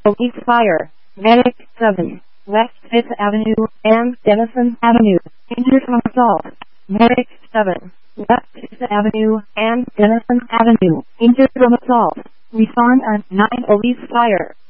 Police Fire, Medic 7, West 5th Avenue and Denison Avenue, injured from assault. Medic 7, West 5th Avenue and Denison Avenue, injured from assault. Respond at 9 Police Fire.